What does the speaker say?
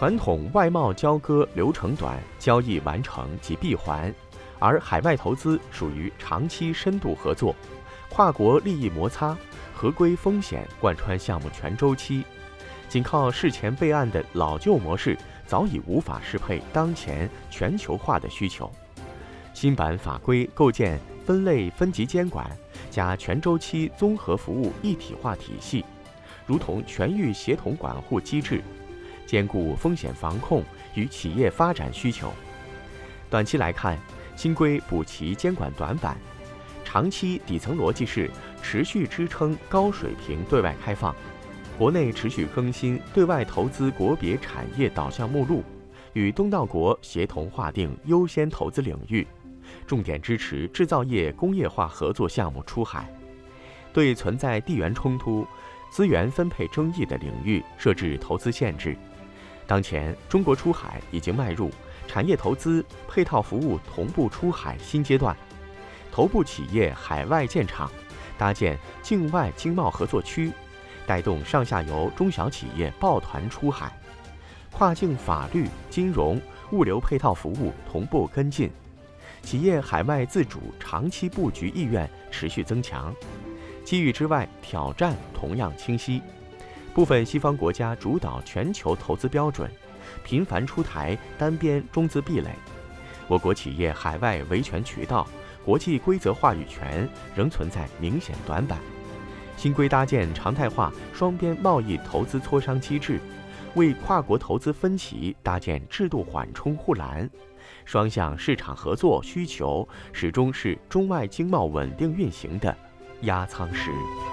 传统外贸交割流程短，交易完成即闭环，而海外投资属于长期深度合作，跨国利益摩擦、合规风险贯穿项目全周期。仅靠事前备案的老旧模式，早已无法适配当前全球化的需求。新版法规构建分类分级监管加全周期综合服务一体化体系，如同全域协同管护机制，兼顾风险防控与企业发展需求。短期来看，新规补齐监管短板，长期底层逻辑是持续支撑高水平对外开放。国内持续更新对外投资国别产业导向目录，与东道国协同划定优先投资领域，重点支持制造业工业化合作项目出海。对存在地缘冲突、资源分配争议的领域设置投资限制。当前，中国出海已经迈入产业投资、配套服务同步出海新阶段，头部企业海外建厂，搭建境外经贸合作区，带动上下游中小企业抱团出海，跨境法律、金融、物流配套服务同步跟进，企业海外自主长期布局意愿持续增强。机遇之外，挑战同样清晰。部分西方国家主导全球投资标准，频繁出台单边中资壁垒，我国企业海外维权渠道、国际规则话语权仍存在明显短板。新规搭建常态化双边贸易投资磋商机制，为跨国投资分歧搭建制度缓冲护栏。双向市场合作需求始终是中外经贸稳定运行的压舱石。